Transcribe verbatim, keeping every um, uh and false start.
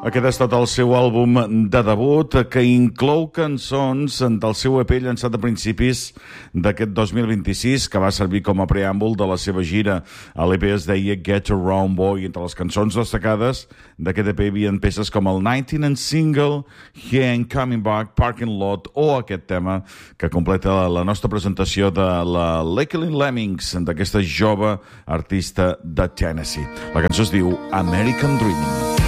Aquest ha estat el seu àlbum de debut, que inclou cançons del seu E P llançat a principis d'aquest dos mil vint-i-sis, que va servir com a preàmbul de la seva gira. L'E P es deia Get Around Boy. Entre les cançons destacades d'aquest E P hi havia peces com el nineteen and Single, He Ain't Coming Back, Parking Lot, o aquest tema que completa la nostra presentació de la Lakeland Lemmings, d'aquesta jove artista de Tennessee. La cançó es diu American Dreaming.